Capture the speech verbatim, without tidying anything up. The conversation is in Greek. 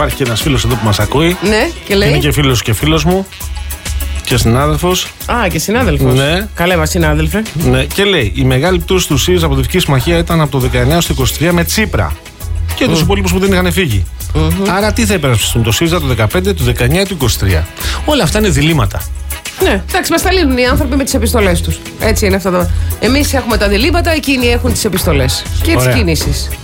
υπάρχει και ένας φίλος εδώ που μας ακούει. Ναι, και λέει. Είναι και φίλος και φίλος μου. Και συνάδελφος. Α, και συνάδελφος. Ναι. Καλέ μας, συνάδελφε. Ναι, και λέει: η μεγάλη πτώση του ΣΥΡΙΖΑ από τη Δυτική Συμμαχία ήταν από το δεκαεννιά στο είκοσι τρία με Τσίπρα. Και τους mm. υπόλοιπους που δεν είχαν φύγει. Mm-hmm. Άρα τι θα υπερασπιστούν, το ΣΥΡΙΖΑ το δεκαπέντε, το δεκαεννιά ή το είκοσι τρία. Όλα αυτά είναι διλήμματα. Ναι, εντάξει, μας τα λύνουν οι άνθρωποι με τις επιστολές τους. Έτσι είναι αυτό το. Εμείς έχουμε τα διλήμματα, εκείνοι έχουν τις επιστολές και τις κινήσεις.